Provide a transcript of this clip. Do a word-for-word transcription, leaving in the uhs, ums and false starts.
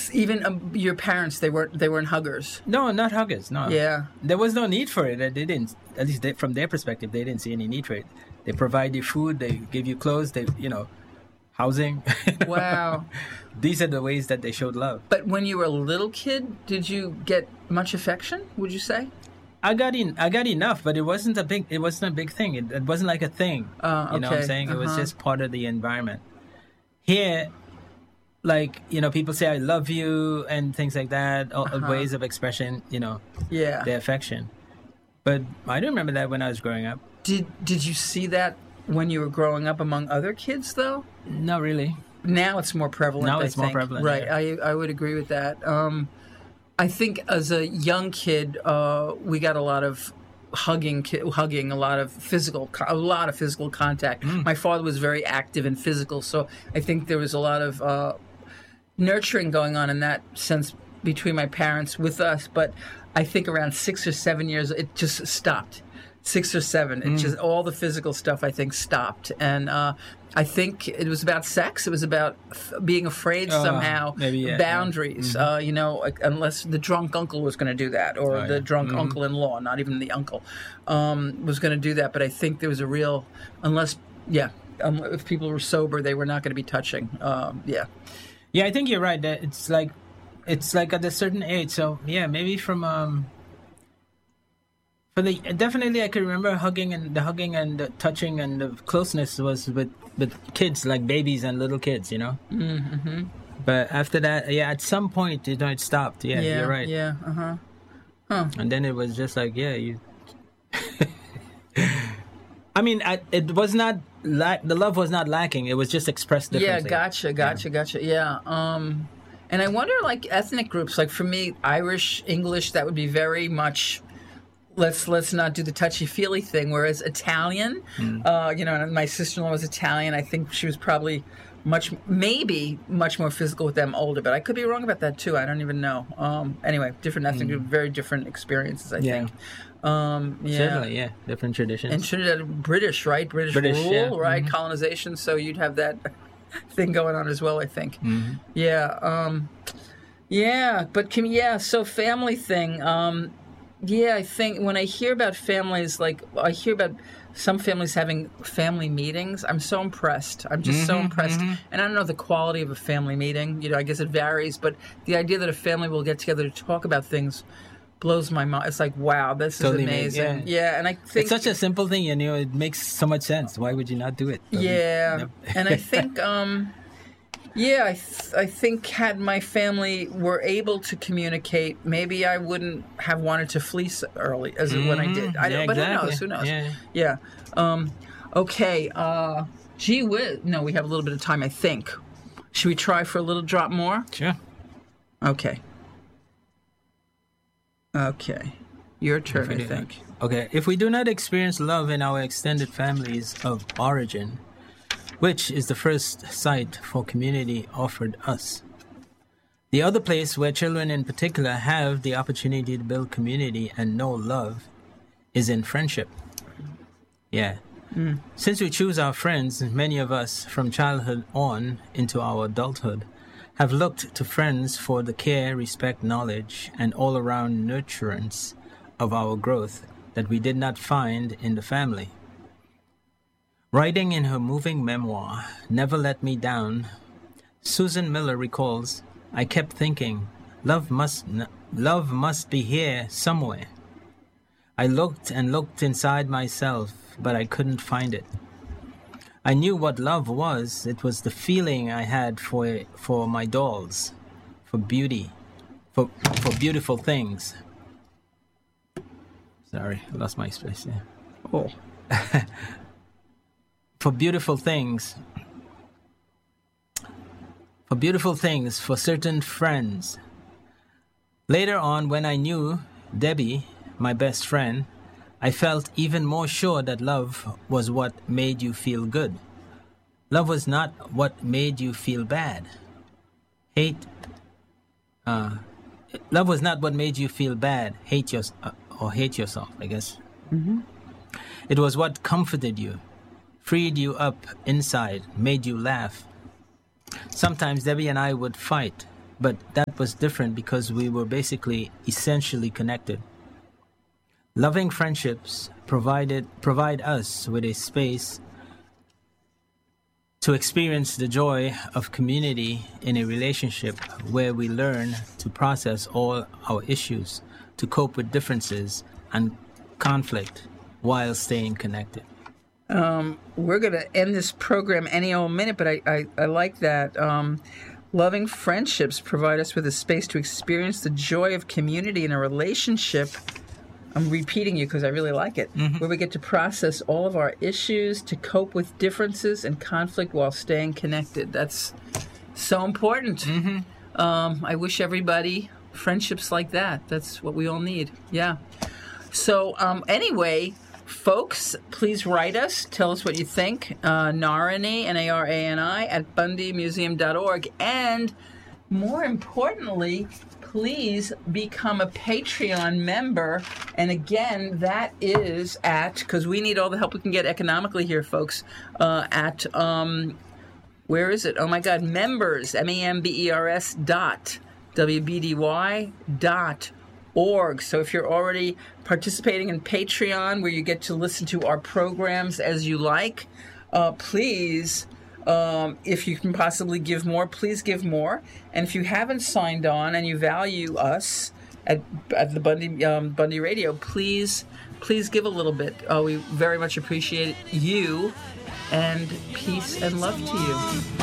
Even um, your parents, they weren't they weren't huggers. No, not huggers. No. Yeah. There was no need for it. They didn't. At least they, from their perspective, they didn't see any need for it. They provide you food. They give you clothes. They, you know, housing. Wow. These are the ways that they showed love. But when you were a little kid, did you get much affection? Would you say? I got in. I got enough, but it wasn't a big. It wasn't a big thing. It, it wasn't like a thing. Uh, you know what I'm okay. saying? It was Uh-huh. just part of the environment. Here, like, you know, people say I love you and things like that. All, Uh-huh. Ways of expression. You know, Yeah. their affection. But I don't remember that when I was growing up. Did Did you see that when you were growing up among other kids, though? Not really. Now it's more prevalent. Now I it's more think. prevalent, right? yeah. I I would agree with that. Um, I think as a young kid, uh, we got a lot of hugging, ki- hugging, a lot of physical, co- a lot of physical contact. Mm. My father was very active and physical, so I think there was a lot of uh, nurturing going on in that sense between my parents with us. But I think around six or seven years, it just stopped. Six or seven, it Mm. just all the physical stuff I think stopped, and uh, I think it was about sex. It was about f- being afraid Uh, somehow. maybe, yeah, boundaries, yeah. uh, you know, like, unless the drunk uncle was going to do that, or Oh, the yeah. drunk Mhm. uncle-in-law, not even the uncle, um, was going to do that. But I think there was a real, unless, yeah, um, if people were sober, they were not going to be touching. Um, yeah, Yeah, I think you're right. That it's like, it's like at a certain age. So yeah, maybe from um. For the definitely, I could remember hugging and the hugging and the touching and the closeness was with with kids, like babies and little kids, you know. mm-hmm. But after that, yeah, at some point, you know, it stopped. Yeah, yeah, you're right. Yeah, uh huh. And then it was just like, yeah, you. I mean, I, it was not lack. The love was not lacking. It was just expressed Yeah, differently. gotcha, gotcha, gotcha. Yeah. Um, and I wonder, like, ethnic groups, like for me, Irish, English, that would be very much. Let's let's not do the touchy-feely thing. Whereas Italian, Mm. uh, you know, and my sister-in-law was Italian. I think she was probably much, maybe much more physical with them older, but I could be wrong about that too. I don't even know. Um, anyway, different ethnic group, very different experiences, I Mm. Yeah. think. Um, yeah. Certainly, yeah, different traditions. And Trinidad, British, right? British, British, rule, yeah. right? Mhm. Colonization. So you'd have that thing going on as well, I think. Mhm. Yeah. Um, yeah. But can, yeah. So family thing. Um, yeah, I think when I hear about families, like I hear about some families having family meetings, I'm so impressed. I'm just so Mhm, impressed. mhm. And I don't know the quality of a family meeting. You know, I guess it varies. But the idea that a family will get together to talk about things blows my mind. It's like, wow, this Totally is make- amazing. yeah. yeah, and I think It's such a simple thing, you know. It makes so much sense. Why would you not do it? So, yeah, yep. and I think, um, yeah, I, th- I think had my family were able to communicate, maybe I wouldn't have wanted to flee so early as when I did. I Mhm. Yeah, don't, but exactly. who knows? Who knows? Yeah. Yeah. Um, okay. Uh, gee whiz. No, we have a little bit of time, I think. Should we try for a little drop more? Sure. Okay. Okay. Your turn, If we I do- think. Okay, if we do not experience love in our extended families of origin, which is the first site for community offered us, the other place where children in particular have the opportunity to build community and know love is in friendship. Yeah. Since we choose our friends, many of us from childhood on into our adulthood have looked to friends for the care, respect, knowledge, and all-around nurturance of our growth that we did not find in the family. Writing in her moving memoir, Never Let Me Down, Susan Miller recalls, I kept thinking, love must, n- love must be here somewhere. I looked and looked inside myself, but I couldn't find it. I knew what love was. It was the feeling I had for for my dolls, for beauty, for for beautiful things. Sorry, I lost my space there. Oh. For beautiful things. For beautiful things, for certain friends. Later on, when I knew Debbie, my best friend, I felt even more sure that love was what made you feel good. Love was not what made you feel bad. Hate, uh, love was not what made you feel bad, hate your, uh, or hate yourself, I guess. Mm-hmm. It was what comforted you, freed you up inside, made you laugh. Sometimes Debbie and I would fight, but that was different because we were basically essentially connected. Loving friendships provided provide us with a space to experience the joy of community in a relationship where we learn to process all our issues, to cope with differences and conflict while staying connected. Um, we're going to end this program any old minute, but I, I, I like that. Um, loving friendships provide us with a space to experience the joy of community in a relationship. I'm repeating you because I really like it. Mm-hmm. Where we get to process all of our issues, to cope with differences and conflict while staying connected. That's so important. Mm-hmm. Um, I wish everybody friendships like that. That's what we all need. Yeah. So um, anyway, folks, please write us. Tell us what you think. Uh, Narani, N A R A N I, at bundy museum dot org. And more importantly, please become a Patreon member. And again, that is at, because we need all the help we can get economically here, folks, uh, at, um, where is it? Oh my God, members, M E M B E R S dot W B D Y dot org. So if you're already participating in Patreon, where you get to listen to our programs as you like, uh, please, Um, if you can possibly give more, please give more. And if you haven't signed on and you value us at, at the Bundy um, Bundy Radio, please, please give a little bit. Uh, we very much appreciate you, and peace and love to you.